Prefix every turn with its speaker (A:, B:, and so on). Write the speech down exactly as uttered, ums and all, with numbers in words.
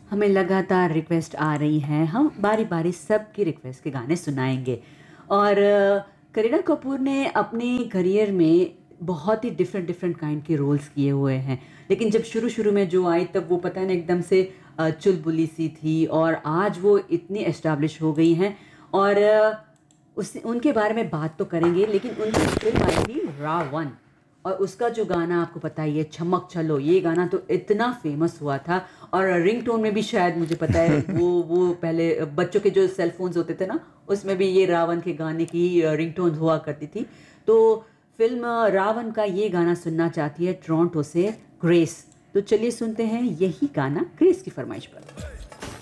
A: हमें लगातार रिक्वेस्ट आ रही हैं, हम बारी-बारी सबकी रिक्वेस्ट के गाने सुनाएँगे। और अ, करीना कपूर ने अपने करियर में बहुत ही डिफरेंट डिफरेंट काइंड के रोल्स किए हुए हैं। लेकिन जब शुरू-शुरू में जो आई तब वो पता है ना एकदम से अ, चुलबुली सी थी और आज वो इतनी एस्टेब्लिश हो गई हैं और अ, उस उनके बारे में बात तो करेंगे लेकिन उनकी फ़िल्म आई थी रावण और उसका जो गाना आपको पता ही है छमक छल्लो, ये गाना तो इतना फ़ेमस हुआ था और रिंगटोन में भी शायद मुझे पता है वो वो पहले बच्चों के जो सेल फ़ोन्स होते थे ना, उसमें भी ये रावण के गाने की अ, रिंगटोन हुआ करती थी। तो फ़िल्म रावण का ये गाना सुनना चाहती है टोरंटो से ग्रेस। तो चलिए सुनते हैं यही गाना ग्रेस की फ़रमाइश पर।